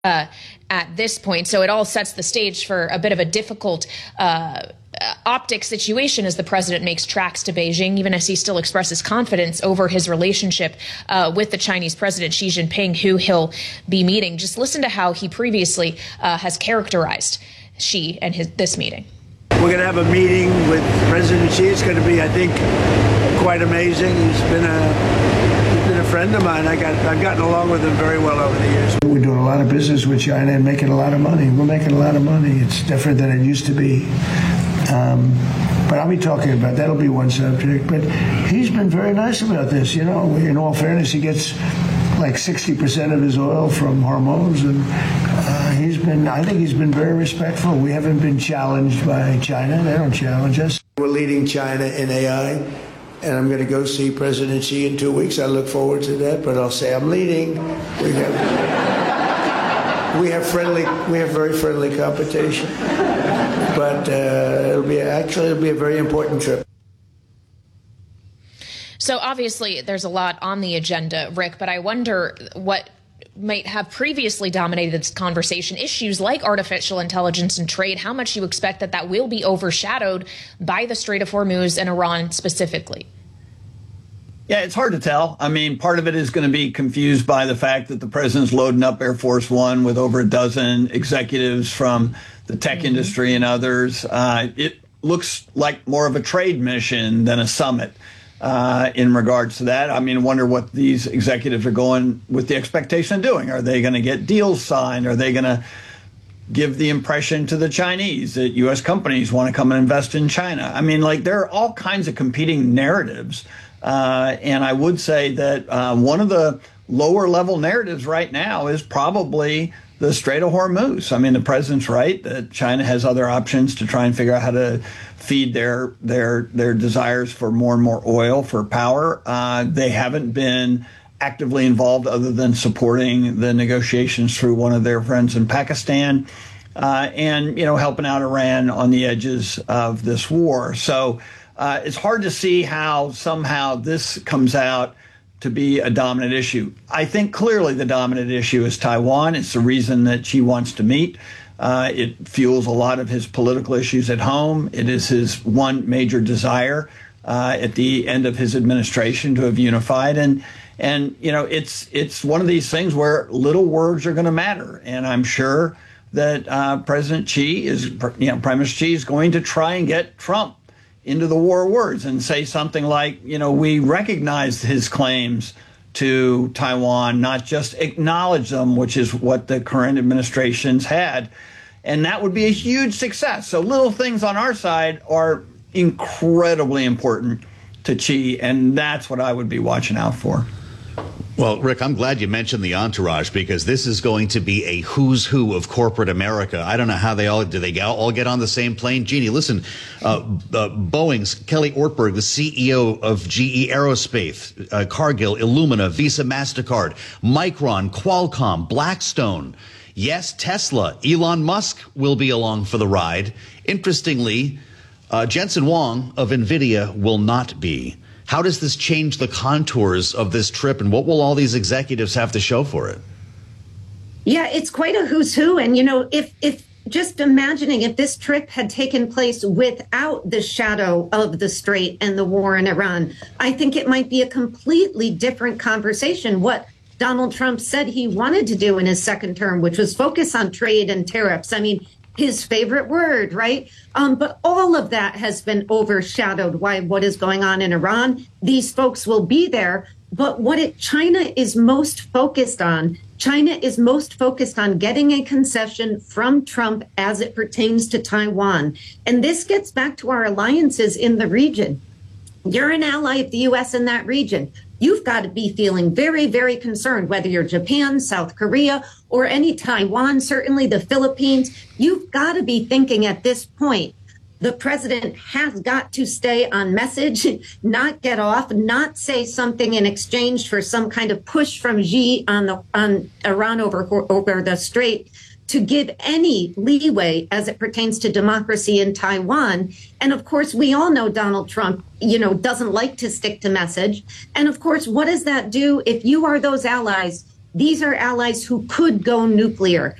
at this point. So it all sets the stage for a bit of a difficult optic situation as the president makes tracks to Beijing, even as he still expresses confidence over his relationship with the Chinese president Xi Jinping, who he'll be meeting. Just listen to how he previously has characterized Xi and this meeting. We're going to have a meeting with President Xi. It's going to be, I think, quite amazing. He's been a friend of mine. I've gotten along with him very well over the years. We're doing a lot of business with China and making a lot of money. We're making a lot of money. It's different than it used to be. But I'll be talking about that'll be one subject. But he's been very nice about this. You know, in all fairness, he gets like 60% of his oil from Hormuz, and I think he's been very respectful. We haven't been challenged by China. They don't challenge us. We're leading China in AI, and I'm going to go see President Xi in 2 weeks. I look forward to that, but I'll say I'm leading. We have very friendly competition, but it'll be a very important trip. So obviously there's a lot on the agenda, Rick, but I wonder what might have previously dominated this conversation, issues like artificial intelligence and trade, how much you expect that will be overshadowed by the Strait of Hormuz and Iran specifically. Yeah, it's hard to tell. I mean, part of it is going to be confused by the fact that the president's loading up Air Force One with over a dozen executives from the tech industry and others. It looks like more of a trade mission than a summit in regards to that. I mean, I wonder what these executives are going with the expectation of doing. Are they going to get deals signed? Are they going to give the impression to the Chinese that U.S. companies want to come and invest in China? I mean, like, there are all kinds of competing narratives. And I would say that one of the lower level narratives right now is probably the Strait of Hormuz. I mean, the president's right that China has other options to try and figure out how to feed their desires for more and more oil for power. They haven't been actively involved other than supporting the negotiations through one of their friends in Pakistan and, you know, helping out Iran on the edges of this war. So it's hard to see how somehow this comes out to be a dominant issue. I think clearly the dominant issue is Taiwan. It's the reason that Xi wants to meet. It fuels a lot of his political issues at home. It is his one major desire at the end of his administration to have unified. And you know, it's one of these things where little words are going to matter. And I'm sure that President Xi Prime Minister Xi is going to try and get Trump into the war of words and say something like, you know, we recognize his claims to Taiwan, not just acknowledge them, which is what the current administration's had. And that would be a huge success. So little things on our side are incredibly important to Xi, and that's what I would be watching out for. Well, Rick, I'm glad you mentioned the entourage, because this is going to be a who's who of corporate America. I don't know how they all get on the same plane. Jeannie, listen, Boeing's Kelly Ortberg, the CEO of GE Aerospace, Cargill, Illumina, Visa, MasterCard, Micron, Qualcomm, Blackstone. Yes, Tesla, Elon Musk will be along for the ride. Interestingly, Jensen Huang of NVIDIA will not be. How does this change the contours of this trip, and what will all these executives have to show for it? Yeah, it's quite a who's who. And, you know, if just imagining if this trip had taken place without the shadow of the Strait and the war in Iran, I think it might be a completely different conversation. What Donald Trump said he wanted to do in his second term, which was focus on trade and tariffs. I mean, his favorite word, right? But all of that has been overshadowed by what is going on in Iran. These folks will be there. But what China is most focused on getting a concession from Trump as it pertains to Taiwan. And this gets back to our alliances in the region. You're an ally of the U.S. in that region. You've got to be feeling very, very concerned, whether you're Japan, South Korea, or any Taiwan, certainly the Philippines. You've got to be thinking at this point, the president has got to stay on message, not get off, not say something in exchange for some kind of push from Xi on Iran over the Strait to give any leeway as it pertains to democracy in Taiwan. And of course, we all know Donald Trump, doesn't like to stick to message. And of course, what does that do if you are those allies? These are allies who could go nuclear.